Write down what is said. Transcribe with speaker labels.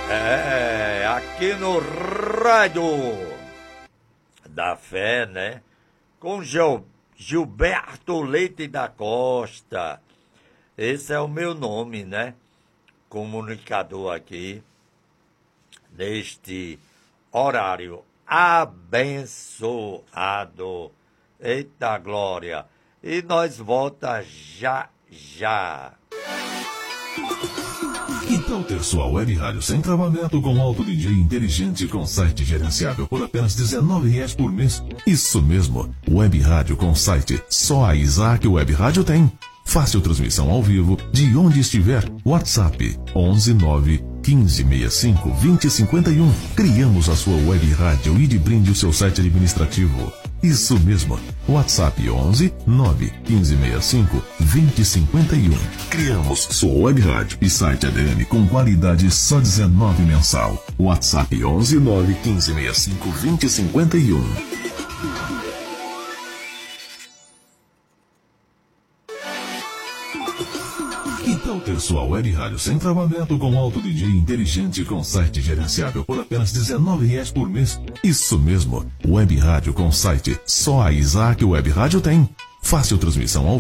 Speaker 1: Aqui no Rádio da Fé, né? Com Gilberto Leite da Costa. Esse é o meu nome, né? Comunicador aqui, neste horário abençoado. Eita glória! E nós volta já.
Speaker 2: Que tal ter sua web rádio sem travamento com alto DJ inteligente com site gerenciável por apenas R$19 por mês? Isso mesmo, web rádio com site. Só a Isaac Web Rádio tem. Fácil transmissão ao vivo, de onde estiver. WhatsApp 11 9 15 65 20 51. Criamos a sua web rádio e de brinde o seu site administrativo. Isso mesmo, WhatsApp 11 9 15 65 20 51. Criamos sua web rádio e site ADM com qualidade só R$19 mensal. WhatsApp 11 9 15 65 20 51. Que tal ter sua web rádio sem travamento com alto DJ inteligente com site gerenciável por apenas R$19 por mês? Isso mesmo, web rádio com site. Só a Isaac Web Rádio tem. Fácil transmissão ao